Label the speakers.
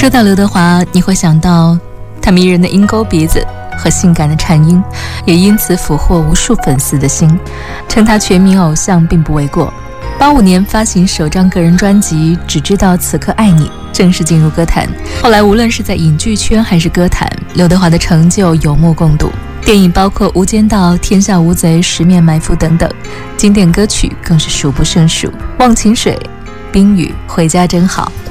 Speaker 1: 说到刘德华，你会想到他迷人的鹰钩鼻子和性感的颤音，也因此俘获无数粉丝的心，称他全民偶像并不为过。85年发行首张个人专辑《只知道此刻爱你》，正式进入歌坛。后来无论是在影剧圈还是歌坛，刘德华的成就有目共睹。电影包括《无间道》《天下无贼》《十面埋伏》等等，经典歌曲更是数不胜数，《忘情水》、《冰雨》、《回家真好》。